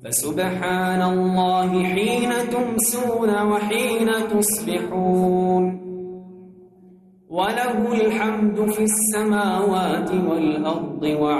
فسبحان الله حين تمسون وحين تصبحون وله الحمد في السماوات والأرض